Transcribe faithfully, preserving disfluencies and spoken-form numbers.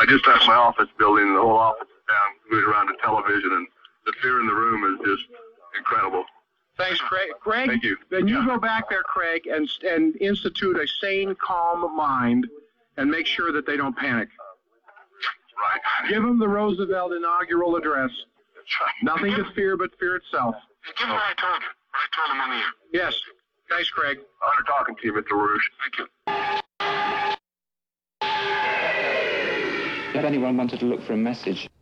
I just left my office building, and the whole office is down, moving around the television, and the fear in the room is just incredible. Thanks, Craig. Craig, Thank you. Then you yeah. go back there, Craig, and and institute a sane, calm mind, and make sure that they don't panic. Right. Give them the Roosevelt inaugural address. That's right. Nothing to fear but fear itself. Give them what I told you. What I told them on the air. Yes. Thanks, Craig. Honor talking to you, Mister Rouge. Thank you. If anyone wanted to look for a message,